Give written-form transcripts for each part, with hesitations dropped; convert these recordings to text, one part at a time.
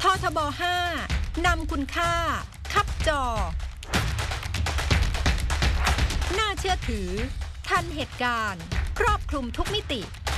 ททบ5 นำคุณค่าคับจอน่าเชื่อถือทันเหตุการณ์ครอบคลุมทุกมิติ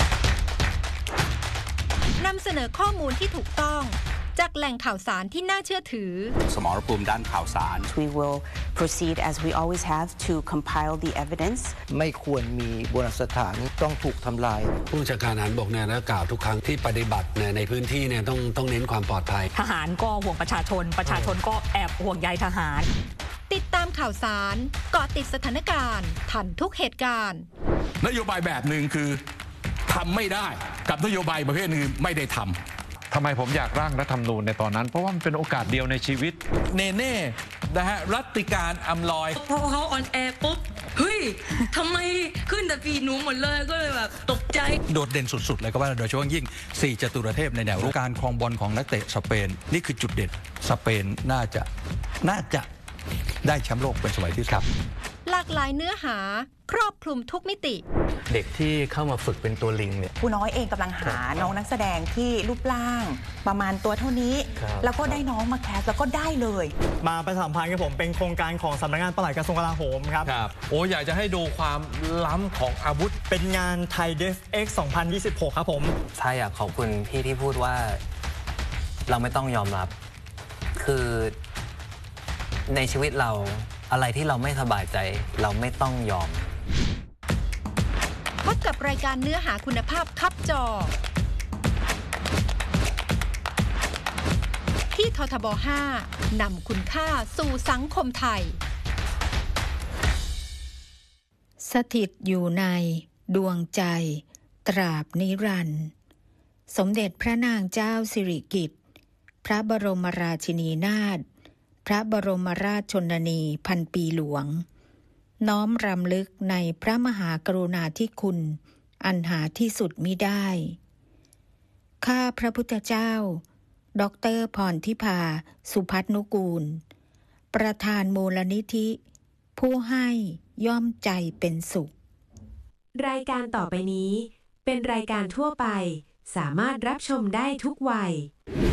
นำเสนอข้อมูลที่ถูกต้องจากแหล่งข่าวสารที่น่าเชื่อถือสมรภูมิด้านข่าวสาร We will proceed as we always have to compile the evidence ไม่ควรมีโบราณสถานต้องถูกทำลายผู้บัญชาการทหารบกเนี่ยกล่าวทุกครั้งที่ปฏิบัติในพื้นที่เนี่ยต้องเน้นความปลอดภัยทหารก็ห่วงประชาชนก็แอบห่วงใยทหารติดตามข่าวสารเกาะติดสถานการณ์ทันทุกเหตุการณ์นโยบายแบบหนึ่งคือทำไม่ได้กับนโยบายประเภทหนึ่งไม่ได้ทำทำไมผมอยากร่างรัฐธรรมนูญในตอนนั้นเพราะว่ามันเป็นโอกาสเดียวในชีวิตเน่นะฮะรัติการอำลอยพอเขาออนแอร์ปุ๊บเฮ้ยทำไมขึ้นแต่ปีหนูหมดเลยก็เลยแบบตกใจโดดเด่นสุดๆเลยก็ว่าโดยเฉพาะยิ่ง4จตุรเทพในแนวรุกการครองบอลของนักเตะสเปนนี่คือจุดเด่นสเปนน่าจะได้แชมป์โลกเป็นสมัยที่ครับหลากหลายเนื้อหาครอบคลุมทุกมิติเด็กที่เข้ามาฝึกเป็นตัวลิงเนี่ยครูน้อยเองกำลังหาน้องนักแสดงที่รูปร่างประมาณตัวเท่านี้แล้วก็ได้น้องมาแคสแล้วก็ได้เลยมาประชาสัมพันธ์กับผมเป็นโครงการของสำนักงานปลัดกระทรวงกลาโหมครับโอ้อยากจะให้ดูความล้ำของอาวุธเป็นงานไทย DefX 2026ครับผมใช่อยากขอบคุณพี่ที่พูดว่าเราไม่ต้องยอมรับคือในชีวิตเราอะไรที่เราไม่สบายใจเราไม่ต้องยอมพบกับรายการเนื้อหาคุณภาพคับจอที่ททบ5 นำคุณค่าสู่สังคมไทยสถิตอยู่ในดวงใจตราบนิรันดร์สมเด็จพระนางเจ้าสิริกิติ์พระบรมราชินีนาถพระบรมราชชนนีพันปีหลวงน้อมรำลึกในพระมหากรุณาธิคุณอันหาที่สุดมิได้ข้าพระพุทธเจ้าดร.พรทิพาสุพัฒนุกูลประธานมูลนิธิผู้ให้ย่อมใจเป็นสุขรายการต่อไปนี้เป็นรายการทั่วไปสามารถรับชมได้ทุกวัย